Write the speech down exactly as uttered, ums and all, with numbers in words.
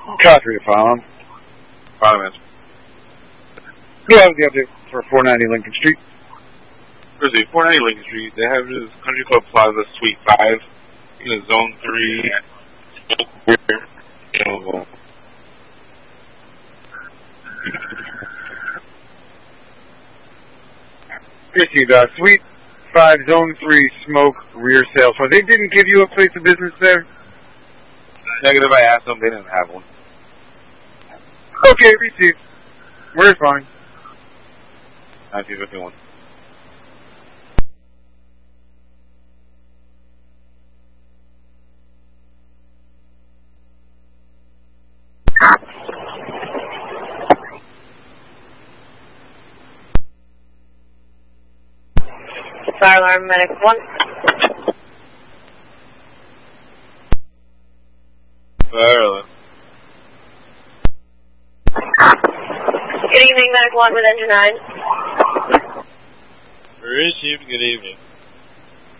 Copy, Fallon. Five minutes. Yeah, that was the update for four ninety Lincoln Street. Where's it? four ninety Lincoln Street. They have this Country Club Plaza Suite five in the Zone three. Available. Received, uh, Suite five, Zone three, smoke, rear sales. So they didn't give you a place of business there? Negative, I asked them. They didn't have one. Okay, received. We're fine. nineteen fifty-one. Fire alarm, medic one. Fire alarm. Good evening, medic one with engine nine. Received, good evening.